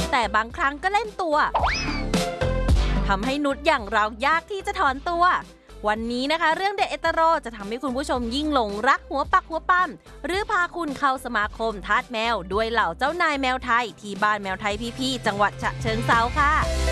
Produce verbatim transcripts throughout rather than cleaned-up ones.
แต่บางครั้งก็เล่นตัวทำให้นุชอย่างเรายากที่จะถอนตัววันนี้นะคะเรื่องเด็ดเอตโรจะทำให้คุณผู้ชมยิ่งหลงรักหัวปักหัวปั๊มหรือพาคุณเข้าสมาคมทาสแมวด้วยเหล่าเจ้านายแมวไทยที่บ้านแมวไทยพี่ๆจังหวัดฉะเชิงเทราค่ะ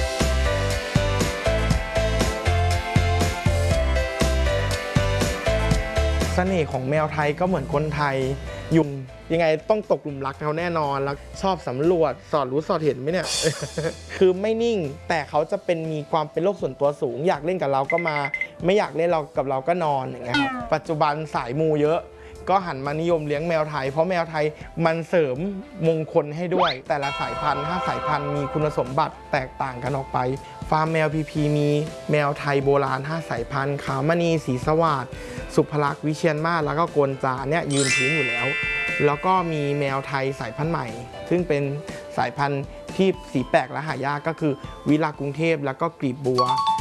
เสน่ห์ของแมวไทยก็เหมือนคนไทยยุ่งยังไงต้องตกหลุมรักเขาแน่นอนแล้วชอบสำรวจสอดรู้สอดเห็นไหมเนี่ย คือไม่นิ่งแต่เขาจะเป็นมีความเป็นโลกส่วนตัวสูงอยากเล่นกับเราก็มาไม่อยากเล่นเรากับเราก็นอนอย่างเงี้ยครับปัจจุบันสายมูเยอะก็หันมานิยมเลี้ยงแมวไทยเพราะแมวไทยมันเสริมมงคลให้ด้วยแต่ละสายพันธุ์ห้าสายพันธุ์มีคุณสมบัติแตกต่างกันออกไปฟาร์มแมวพีพีมีแมวไทยโบราณห้าสายพันธุ์ขาวมณีสีสวัสดิ์สุภลักษณ์วิเชียรมาศแล้วก็โกนจาเนี่ยยืนพื้นอยู่แล้วแล้วก็มีแมวไทยสายพันธุ์ใหม่ซึ่งเป็นสายพันธุ์ที่สีแปลกและหายากก็คือวิลากรุงเทพแล้วก็กลีบบัว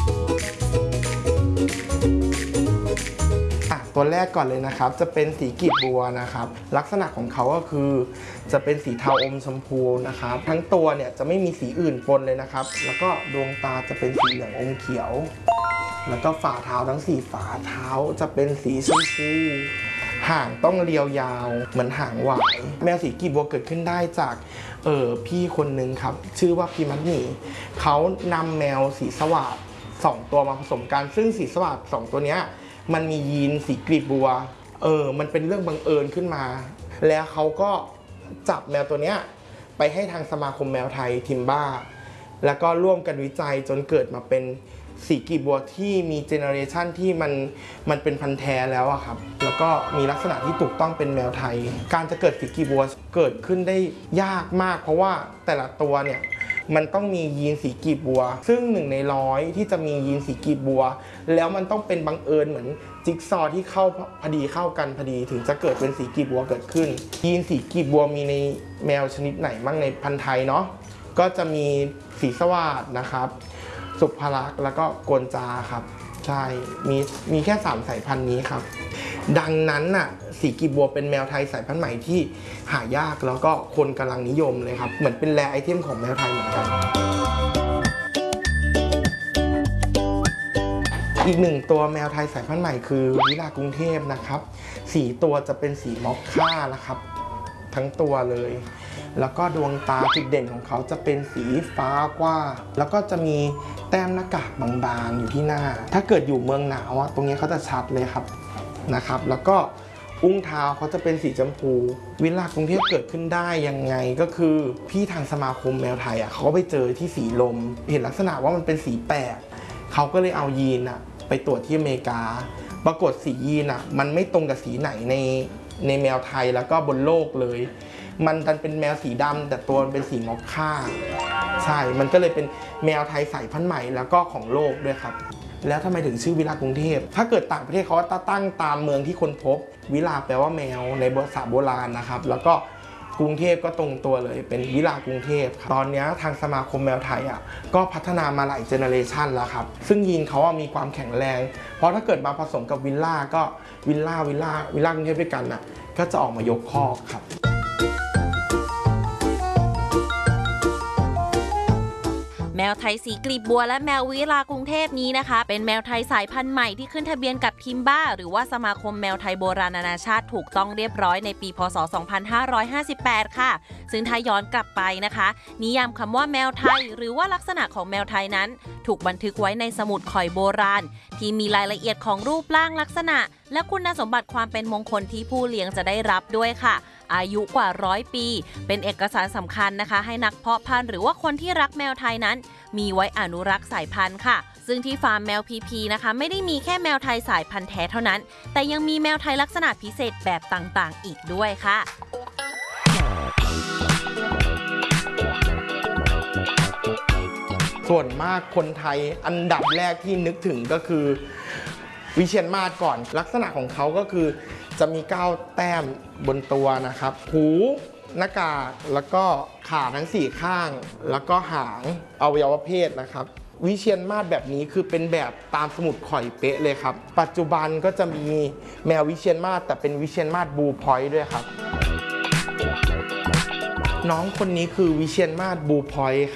ตัวแรกก่อนเลยนะครับจะเป็นสีกลีบบัวนะครับลักษณะของเขาก็คือจะเป็นสีเทาอมชมพูนะครับทั้งตัวเนี่ยจะไม่มีสีอื่นปนเลยนะครับแล้วก็ดวงตาจะเป็นสีเหลืองอมเขียวแล้วก็ฝ่าเท้าทั้งสี่ฝ่าเท้าจะเป็นสีชมพูห่างต้องเรียวยาวเหมือนห่างหวายแมวสีกลีบบัวเกิดขึ้นได้จากเออพี่คนหนึ่งครับชื่อว่าพี่มัดหมี่เขานำแมวสีสวัสดสองตัวมาผสมกันซึ่งสีสวัสดสองตัวเนี้ยมันมียีนสีกลีบบัวเออมันเป็นเรื่องบังเอิญขึ้นมาแล้วเขาก็จับแมวตัวเนี้ยไปให้ทางสมาคมแมวไทยทิมบ้าแล้วก็ร่วมกันวิจัยจนเกิดมาเป็นสีกลีบบัวที่มีเจเนอเรชันที่มันมันเป็นพันธุ์แท้แล้วอะครับแล้วก็มีลักษณะที่ถูกต้องเป็นแมวไทยการจะเกิดสีกลีบบัวเกิดขึ้นได้ยากมากเพราะว่าแต่ละตัวเนี่ยมันต้องมียีนสีกลีบบัวซึ่งหนึ่งในร้อยที่จะมียีนสีกลีบบัวแล้วมันต้องเป็นบังเอิญเหมือนจิ๊กซอว์ที่เข้าพอดีเข้ากันพอดีถึงจะเกิดเป็นสีกลีบบัวเกิดขึ้นยีนสีกลีบบัวมีในแมวชนิดไหนบ้างในพันธุ์ไทยเนาะก็จะมีสีสวัสดนะครับสุภลักษณ์แล้วก็โกนจาครับใช่มีมีแค่สามสายพันธุ์นี้ครับดังนั้นน่ะสีกลีบบัวเป็นแมวไทยสายพันธุ์ใหม่ที่หายากแล้วก็คนกำลังนิยมเลยครับเหมือนเป็นแรร์ไอเทมของแมวไทยเหมือนกันอีกหนึ่งตัวแมวไทยสายพันธุ์ใหม่คือวิลากรุงเทพนะครับสีตัวจะเป็นสีมอคค่านะครับทั้งตัวเลยแล้วก็ดวงตาจุดเด่นของเขาจะเป็นสีฟ้ากว่าแล้วก็จะมีแต้มหน้ากากบางๆอยู่ที่หน้าถ้าเกิดอยู่เมืองหนาวตรงนี้เขาจะชัดเลยครับนะครับแล้วก็อุ้งเท้าเขาจะเป็นสีชมพูวิลากรุงเทพเกิดขึ้นได้ยังไงก็คือพี่ทางสมาคมแมวไทยอ่ะเขาก็ไปเจอที่สีลมเห็นลักษณะว่ามันเป็นสีแปลกเขาก็เลยเอายีนอ่ะไปตรวจที่อเมริกาปรากฏสียีนอ่ะมันไม่ตรงกับสีไหนในในแมวไทยแล้วก็บนโลกเลยมันดันเป็นแมวสีดำแต่ตัวมันเป็นสีมอคค่าใช่มันก็เลยเป็นแมวไทยสายพันธุ์ใหม่แล้วก็ของโลกด้วยครับแล้วทำไมถึงชื่อวิลากรุงเทพถ้าเกิดต่างประเทศเขาจะตั้งตามเมืองที่คนพบวิลาแปลว่าแมวในภาษาโบราณนะครับแล้วก็กรุงเทพก็ตรงตัวเลยเป็นวิลากรุงเทพตอนนี้ทางสมาคมแมวไทยอ่ะก็พัฒนามาหลายเจเนอเรชันแล้วครับซึ่งยีนเขามีความแข็งแรงเพราะถ้าเกิดมาผสมกับวิลล่าก็วิลล่าวิลล่าวิลล่ากรุงเทพด้วยกันน่ะก็จะออกมายกคอกครับแมวไทยสีกลีบบัวและแมววิลากรุงเทพนี้นะคะเป็นแมวไทยสายพันธุ์ใหม่ที่ขึ้นทะเบียนกับทิมบ้าหรือว่าสมาคมแมวไทยโบราณนานาชาติถูกต้องเรียบร้อยในปีพ.ศ. สองพันห้าร้อยห้าสิบแปดค่ะซึ่งถ้าย้อนกลับไปนะคะนิยามคำว่าแมวไทยหรือว่าลักษณะของแมวไทยนั้นถูกบันทึกไว้ในสมุดข่อยโบราณที่มีรายละเอียดของรูปร่างลักษณะและคุณสมบัติความเป็นมงคลที่ผู้เลี้ยงจะได้รับด้วยค่ะอายุกว่าร้อยปีเป็นเอกสารสำคัญนะคะให้นักเพาะพันธุ์หรือว่าคนที่รักแมวไทยนั้นมีไว้อนุรักษ์สายพันธุ์ค่ะซึ่งที่ฟาร์มแมวพีพีนะคะไม่ได้มีแค่แมวไทยสายพันธุ์แท้เท่านั้นแต่ยังมีแมวไทยลักษณะพิเศษแบบต่างๆอีกด้วยค่ะส่วนมากคนไทยอันดับแรกที่นึกถึงก็คือวิเชียรมาศก่อนลักษณะของเขาก็คือจะมีเก้าแต้มบนตัวนะครับหูหน้ากากแล้วก็ขาทั้งสี่ข้างแล้วก็หางอวัยวะเพศนะครับวิเชียรมาศแบบนี้คือเป็นแบบตามสมุดข่อยเป๊ะเลยครับปัจจุบันก็จะมีแมววิเชียรมาศแต่เป็นวิเชียรมาศบลูพอยต์ด้วยครับน้องคนนี้คือวิเชียรมาศบูพอยต์